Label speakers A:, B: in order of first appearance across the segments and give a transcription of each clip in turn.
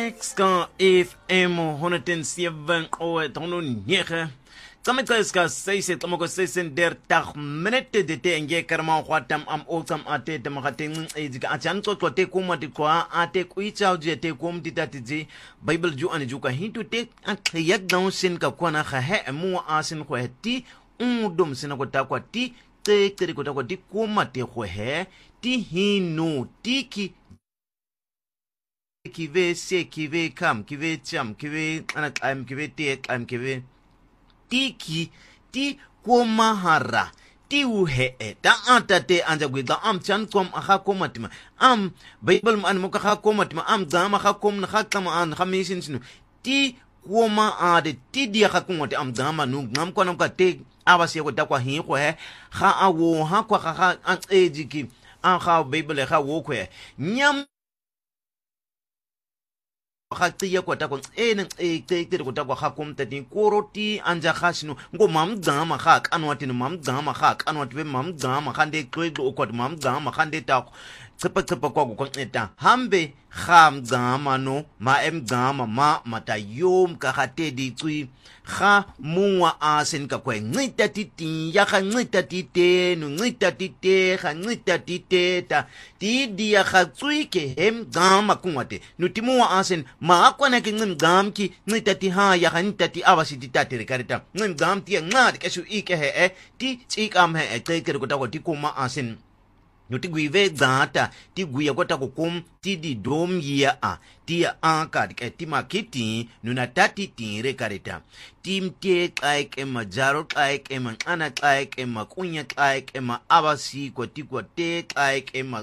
A: Ska FM 107.9 Tsamaiska 6:36 minute de tenge karma khwatam am otsam ate tamagateng ejika achan tsote kumati kwa ate kuichao je te kum ditatiji Bible ju an ju ka hintu te akhiyak down sin ka kwana kha he mu asin ko heti dum sin ko ta kwa ti te ko ta kwa ti kumate ko he ti hinu tiki qui veut c'est qui veut comme qui veut cham qui veut anakam qui veut te kam qui veut tiki ti komahara ti uhe ta antate anja gwida am chan kom akha komatima am bible an muka kha komatima am dama kha kom na kha kama an khamishin sinu ti koma ade ti dia kha komati am dama nu ngam ko nam ka te abase ko ta kwa hi ko he kha awo ha kwa kha an ejiki an kha bible kha wo ko nyam khatiya kwata ko te ko ta kwa khakum tati koroti anja khashinu ngo mam dama kha kanwati mam dama kha kanwati be mam dama khande kwedo ko mam dama khande ta tsepa ko eta hambe kham dama no ma em dama ma mata yom ka khate di tsui kha muwa asen ka kwe ngita titi ya kha ngita tite no ngita tite kha ngita tite ta ti dia kha tsui ke hem dama kunwate no timuwa asen ma kwana ke ngim gam ki ngita ti ha ya kha ngita ti awasi ti ta tere karita ngim gam ti ngad ke su ike he ti tsikam he te ko ta ko ti kuma asen Nuti guive data ti guia kota kukum ti di dom ya a ti anka ti makiti nuna tati ti rekarita tim te like ema jaro like ema ana like ema kunya like ema abasi ko ti ko te like ema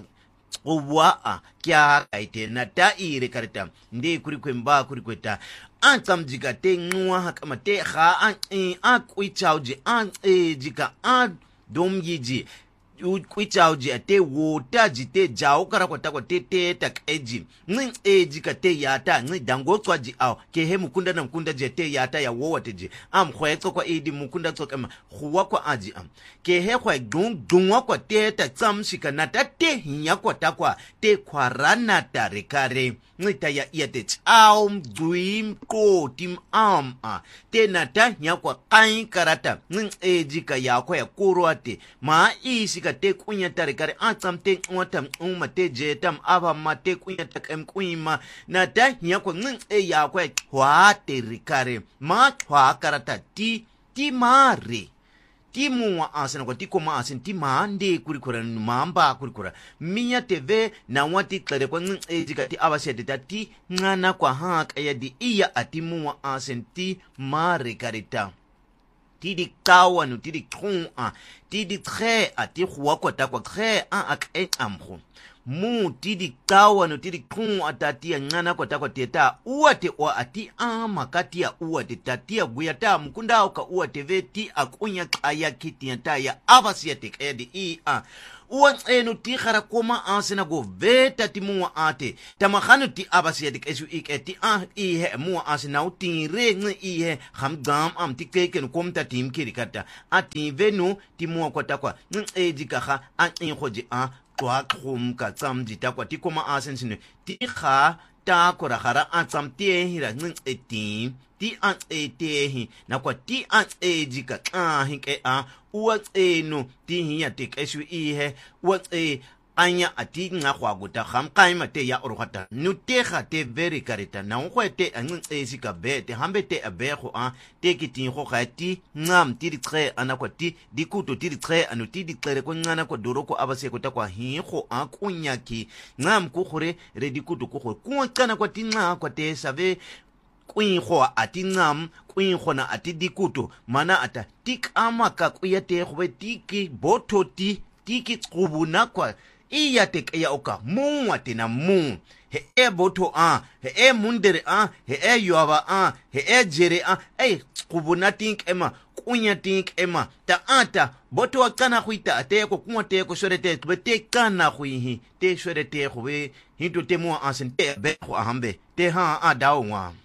A: owa a kya kaite na ta ire karita nde kuri kwemba kuri kweta antam jika te nwa hakama te kha an kuichauji an jika an dom yiji kuichauji ate wota jite jao kara kwa te tak eji nin eji ka te yata nin dango twaji au ke he mukunda na mukunda jete yata ya wo wateji am khwetso kwa edi mukunda tsokema khuwa kwa aji am ke he khwa dungwa kwa te ta tsamshika na ta te hinya kwa takwa te khwarana ta rekare nita ya yate au mdwim ko tim am te na ta hinya kwa kain karata nin eji ka ya kwa ya kurwate ma isi ka te kunya tarekare atam te watam te jetam aba mate kunya takem kuima na ta hinya kwa nin ya kwa hwa terikare ma hwa karata ti mare ti muwa asena kwa ti koma asen ti mande kurikura mamba kurikura minya tv na wati klare kwa ejika ti abasete ti ngana kwa haka ya di iya ati muwa asen ti mare karita ti di kawanu ti di kong ti di tre ati huwa kwa takwa tre ak amho mu tidi kawanu tidi kung atatia ngana kwa takwa teta uate wa ati makati ya uate tatia guyata mkunda oka uate veti akunya kaya kiti ya abasi ya tekedi uwan enu ti khara koma asena go veta ti muwa ate tamakhanu ti abasi ya tekesu iketi ihe muwa asena uti re ihe hamgam am ti keken komta tim kirikata ati venu ti muwa kwa takwa ejikaha khoji kwa khumka tsamji takwa ti koma asensine ti kha ta kora khara atsam te hira eti ti an ete na kwa ti an ejika hinke uwa eno ti hiya tekesu ihe uwa anya ati nga kwa guta kham kaima te ya orkhata nutekha te very karita na ngwete sika bete hambete abekho te kiti kho khati ngam tiri tre anakwa ti dikuto tiri tre anu ti diklere ko ngana ko doroko abase ko takwa hinko akunyaki ngam ko khore re dikuto ko khore ko kana kwa ti nga kwa te save kuinho ati ngam kuinho na ati dikuto mana ata tik amaka kuyate khwe tiki bototi tiki tsubuna kwa iya tek ya oka muwa tena mu he boto he mundere he yuaba he jere kubuna tink ema kunya tink ema ta ata boto wakana khuita ate ko kuma te ko sorete bete kana khuihi te sorete khwe hinto te mo asen te be ko hambe te dawo wa